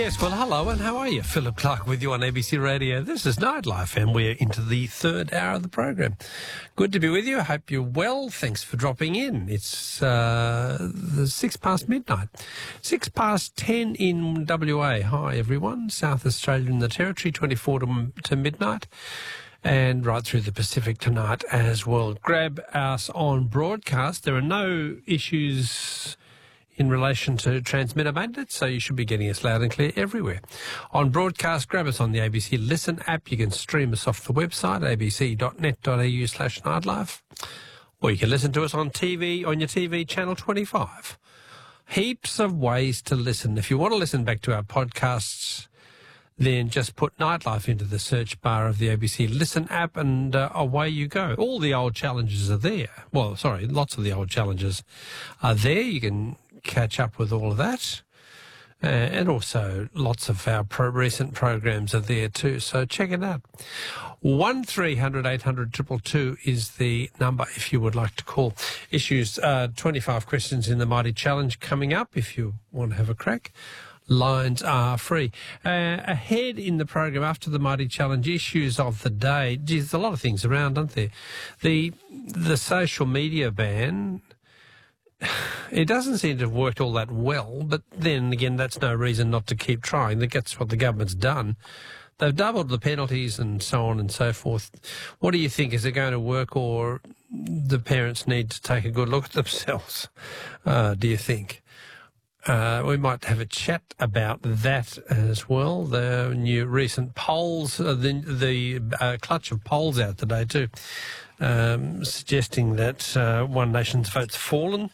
Yes, well, hello, and how are you? Philip Clark with you on ABC Radio. This is Nightlife, and we're into the third hour of the program. Good to be with you. I hope you're well. Thanks for dropping in. It's the 6 past midnight. 6 past 10 in WA. Hi, everyone. South Australia and the Territory, 24 to midnight. And right through the Pacific tonight as well. Grab us on broadcast. There are no issues in relation to transmitter maintenance, so you should be getting us loud and clear everywhere. On broadcast, grab us on the ABC Listen app. You can stream us off the website, abc.net.au/nightlife, or you can listen to us on TV, on your TV, channel 25. Heaps of ways to listen. If you want to listen back to our podcasts, then just put Nightlife into the search bar of the ABC Listen app and away you go. All the old challenges are there. Well, sorry, lots of the old challenges are there. You can catch up with all of that. And also lots of our recent programs are there too, so check it out. 1300 800 222 is the number if you would like to call. Issues 25 questions in the Mighty Challenge coming up if you want to have a crack. Lines are free. Ahead in the program after the Mighty Challenge, issues of the day. Geez, there's a lot of things around, aren't there? The social media ban, it doesn't seem to have worked all that well, but then again, that's no reason not to keep trying. That's what the government's done. They've doubled the penalties and so on and so forth. What do you think? Is it going to work, or the parents need to take a good look at themselves? Do you think? We might have a chat about that as well. The new recent polls, the clutch of polls out today too, suggesting that One Nation's vote's fallen.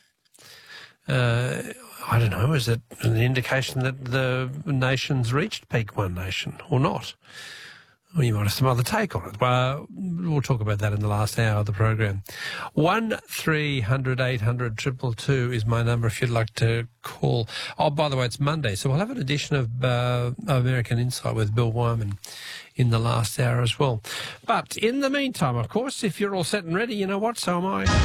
I don't know, is it an indication that the nation's reached peak One Nation or not? Well, you might have some other take on it. Well, we'll talk about that in the last hour of the program. 1300 800 222 is my number if you'd like to call. Oh, by the way, it's Monday, so we'll have an edition of American Insight with Bill Wyman in the last hour as well. But in the meantime, of course, if you're all set and ready, you know what, so am I.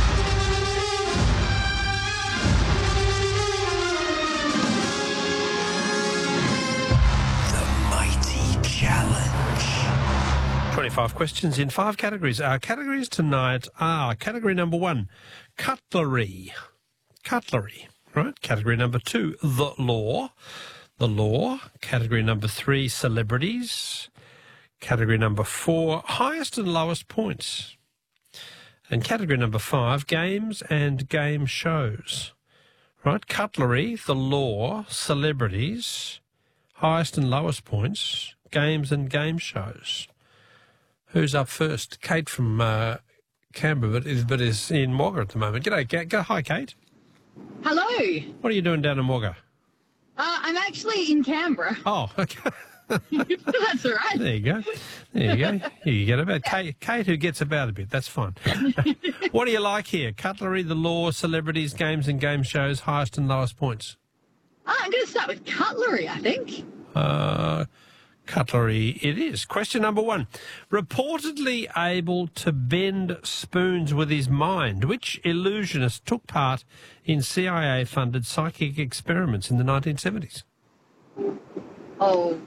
25 questions in 5 categories. Our categories tonight are category number 1, cutlery. Cutlery, right? Category number 2, the law. The law. Category number 3, celebrities. Category number 4, highest and lowest points. And category number 5, games and game shows. Right? Cutlery, the law, celebrities, highest and lowest points, games and game shows. Who's up first? Kate from Canberra, but is in Wagga at the moment. G'day, Kate. Hi, Kate. Hello. What are you doing down in Wagga? I'm actually in Canberra. Oh, okay. That's all right. There you go. There you go. You get about Kate who gets about a bit. That's fine. What do you like here? Cutlery, the law, celebrities, games and game shows, highest and lowest points. I'm going to start with cutlery, I think. Cutlery it is. Question number 1. Reportedly able to bend spoons with his mind, which illusionist took part in CIA-funded psychic experiments in the 1970s? Oh,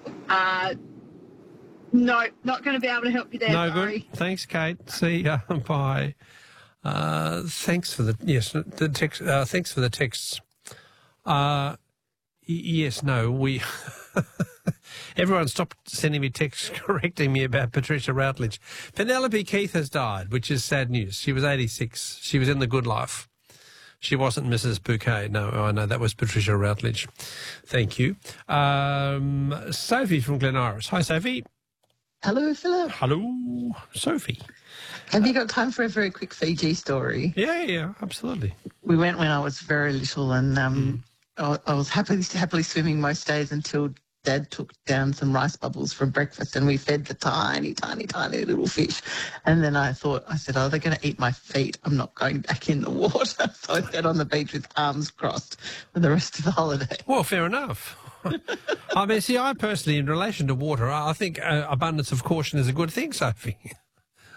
no, not going to be able to help you there. No sorry. good. Thanks, Kate. See ya. Bye. Thanks for the text. Thanks for the texts. Yes, no, we. Everyone stopped sending me texts correcting me about Patricia Routledge. Penelope Keith has died, which is sad news. She was 86. She was in The Good Life. She wasn't Mrs. Bouquet. No, I know, that was Patricia Routledge. Thank you. Sophie from Glen Iris. Hi, Sophie. Hello, Philip. Hello, Sophie. Have you got time for a very quick Fiji story? Yeah, absolutely. We went when I was very little, and I was happily swimming most days until Dad took down some rice bubbles for breakfast, and we fed the tiny, tiny, tiny little fish. And then I said, oh, they're going to eat my feet. I'm not going back in the water. So I sat on the beach with arms crossed for the rest of the holiday. Well, fair enough. I mean, see, I personally, in relation to water, I think abundance of caution is a good thing, Sophie.